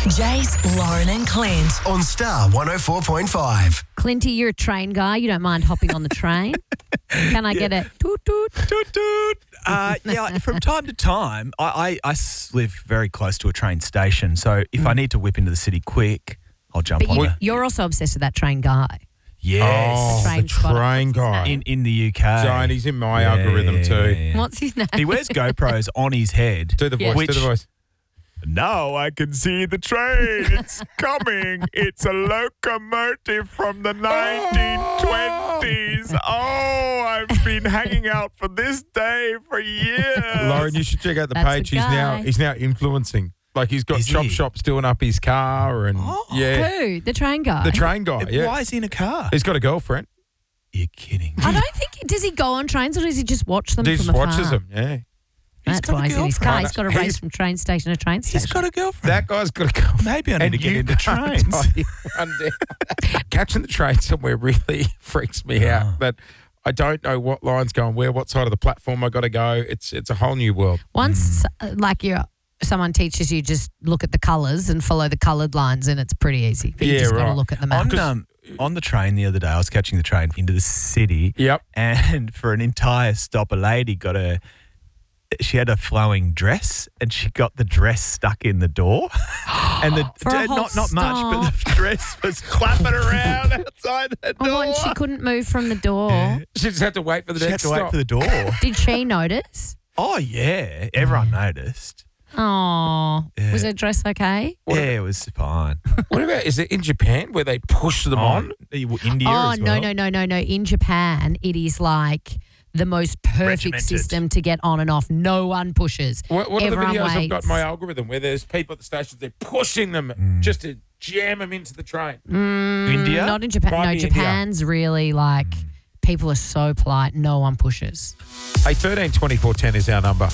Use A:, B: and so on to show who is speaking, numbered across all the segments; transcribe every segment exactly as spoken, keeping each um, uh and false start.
A: Jace, Lauren and Clint.
B: On Star one oh four point five.
C: Clinty, you're a train guy. You don't mind hopping on the train. Can I get a toot toot?
D: Toot toot. Uh, yeah, from time to time, I, I, I s- live very close to a train station. So if
C: Mm.
D: I need to whip into the city quick, I'll jump
C: But
D: on
C: you,
D: it.
C: you're also obsessed with that train guy.
D: Yes.
E: Oh,
C: Train
E: the
C: spotter.
E: train guy.
D: In in the U K.
E: Giant, he's in my
D: Yeah,
E: algorithm too.
D: yeah, yeah.
C: What's his name?
D: He wears GoPros on his head.
E: Do the
C: Yeah.
E: voice,
D: Which-
E: do the voice.
D: Now I can see the train. It's coming. It's a locomotive from the nineteen twenties. Oh, I've been hanging out for this day for years.
E: Lauren, you should check out the
C: That's
E: page.
C: the
E: He's now
C: guy.
E: he's now influencing. Like he's got
D: Is
E: chop
D: he?
E: shops doing up his car and yeah,
C: Who? The train guy?
E: the train guy. Yeah,
D: Why is he in a car?
E: he's got a girlfriend.
D: You're kidding.
C: I don't think, does he go on trains or does he just watch them
E: He
C: from
E: just
C: afar?
E: watches them. Yeah,
D: He's
C: That's
D: got a
C: why he's in his car.
D: girlfriend.
C: He's got to
E: He's-
C: race from train station to train station.
D: He's got a girlfriend.
E: that guy's got a girlfriend.
D: Maybe I need
E: And
D: to get
E: you
D: into
E: can't
D: trains.
E: tell you one day. Catching the train somewhere really freaks me out. That I don't know what line's going where, what side of the platform I got to go. It's it's a whole new world.
C: Once, uh, like you're, someone teaches you just look at the colours and follow the coloured lines and it's pretty easy. But you
E: Yeah,
C: just got to
E: right.
C: look at the map.
D: On, um, on the train the other day, I was catching the train into the city.
E: Yep.
D: And for an entire stop, a lady got a, she had a flowing dress and she got the dress stuck in the door. And the,
C: For a whole
D: not, not much, but the dress was flapping around outside the
C: Oh,
D: door.
C: and she couldn't move from the door.
E: She just had to wait for the
D: She had
E: next
D: to wait
E: stop.
D: for the door.
C: Did she notice?
D: Oh, yeah. Everyone noticed.
C: Oh,
D: Yeah.
C: was her dress okay?
D: Yeah, it was fine.
E: What about, is it in Japan where they push them on?
D: India
C: Oh,
D: as
C: no,
D: well.
C: no, no, no, no. In Japan, it is like the most perfect
D: Regimented.
C: system to get on and off. No one pushes.
E: What, what are the
C: Everyone
E: videos I've
C: waits.
E: got in my algorithm where there's people at the stations, they're pushing them
D: Mm.
E: just to jam them into the train?
D: India?
C: Not in Japan.
E: Might
C: No,
E: be India.
C: Japan's really like people are so polite. No one pushes.
E: Hey, thirteen twenty-four ten is our number.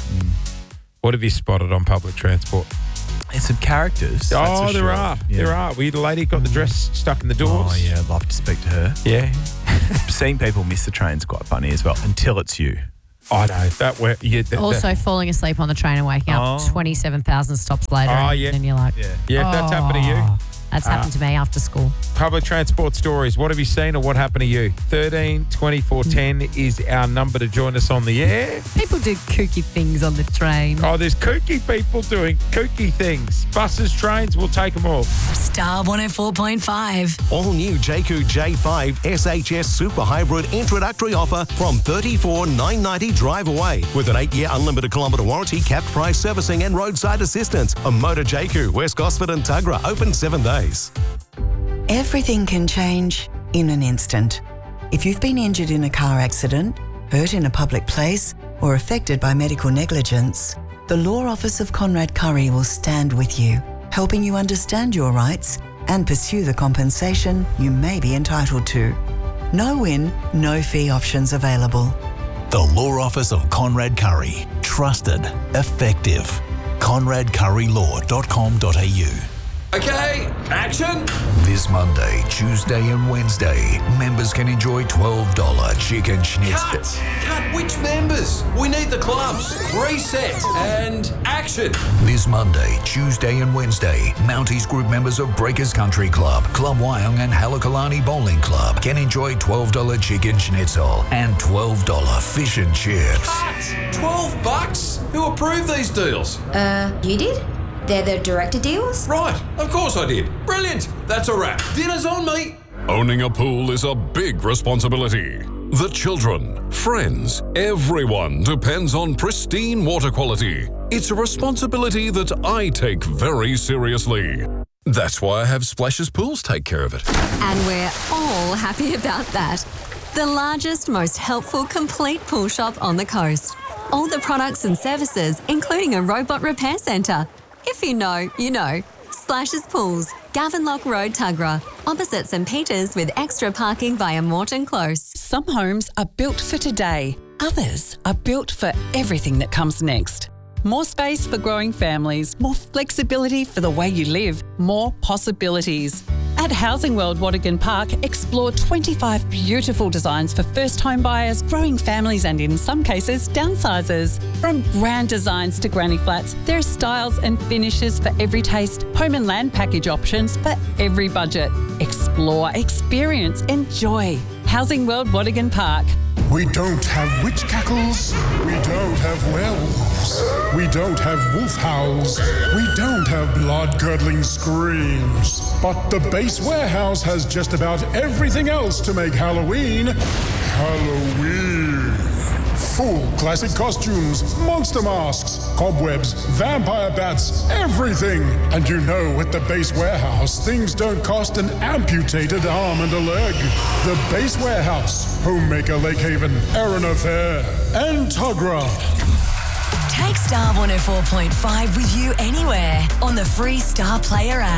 E: What have you spotted on public transport?
D: There's some characters. that's
E: oh,
D: for
E: there
D: sure.
E: are.
D: Yeah.
E: There are. We had a lady got the dress stuck in the doors.
D: Oh, yeah, I'd love to speak to her.
E: Yeah.
D: Seeing people miss the train's quite funny as well, until it's you.
E: I know. That way. Yeah, that,
C: Also,
E: that,
C: falling asleep on the train and waking up
D: Oh.
C: twenty-seven thousand stops later.
E: Oh,
C: and
E: yeah.
C: then you're like,
D: Yeah.
E: yeah, if that's happened to you.
C: "Oh." That's happened to me after school.
E: Public transport stories. What have you seen or what happened to you? thirteen twenty-four ten is our number to join us on the air.
C: People do kooky things on the train.
E: Oh, there's kooky people doing kooky things. Buses, trains, we'll take them all.
A: Star one oh four point five.
B: All new J Q J five S H S Super Hybrid introductory offer from thirty-four thousand nine hundred ninety dollars drive away with an eight-year unlimited kilometre warranty, capped price servicing and roadside assistance. A Motor J Q, West Gosford and Tuggerah, open seven days.
F: Everything can change in an instant. If you've been injured in a car accident, hurt in a public place, or affected by medical negligence, the Law Office of Conrad Curry will stand with you, helping you understand your rights and pursue the compensation you may be entitled to. No win, no fee options available.
G: The Law Office of Conrad Curry. Trusted. Effective. conrad curry law dot com dot a u.
H: Okay, action!
G: This Monday, Tuesday and Wednesday, members can enjoy twelve dollars chicken schnitzel.
H: Cut! Cut, which members? We need the clubs. Reset and action!
G: This Monday, Tuesday and Wednesday, Mounties Group members of Breakers Country Club, Club Wyong and Halakalani Bowling Club can enjoy twelve dollars chicken schnitzel and twelve dollars fish and chips.
H: Cut! twelve bucks? Who approved these deals?
I: Uh, you did? They're the director deals?
H: Right, of course I did. Brilliant. That's a wrap. Dinner's on me.
J: Owning a pool is a big responsibility. The children, friends, everyone depends on pristine water quality. It's a responsibility that I take very seriously. That's why I have Splashes Pools take care of it.
K: And we're all happy about that. The largest, most helpful, complete pool shop on the coast. All the products and services, including a robot repair centre. If you know, you know. Splashes Pools, Gavenlock Road, Tuggerah, opposite St Peters with extra parking via Morton Close.
L: Some homes are built for today. Others are built for everything that comes next. More space for growing families, more flexibility for the way you live, more possibilities. At Housing World Watergan Park, explore twenty-five beautiful designs for first home buyers, growing families and in some cases, downsizers. From grand designs to granny flats, there are styles and finishes for every taste, home and land package options for every budget. Explore, experience, enjoy. Housing World Watergan Park.
M: We don't have witch cackles. We don't have werewolves. We don't have wolf howls. We don't have blood-curdling screams. But the Base Warehouse has just about everything else to make Halloween Halloween. Full classic costumes, monster masks, cobwebs, vampire bats, everything. And you know, at the Base Warehouse, things don't cost an amputated arm and a leg. The Base Warehouse, Homemaker Lake Haven, Erina Fair, and Tugra.
A: Take Star one oh four point five with you anywhere on the free Star Player app.